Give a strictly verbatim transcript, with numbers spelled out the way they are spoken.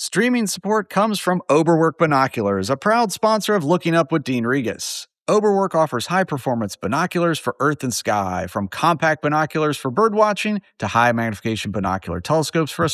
Streaming support comes from Oberwerk Binoculars, a proud sponsor of Looking Up with Dean Regas. Oberwerk offers high-performance binoculars for earth and sky, from compact binoculars for birdwatching to high-magnification binocular telescopes for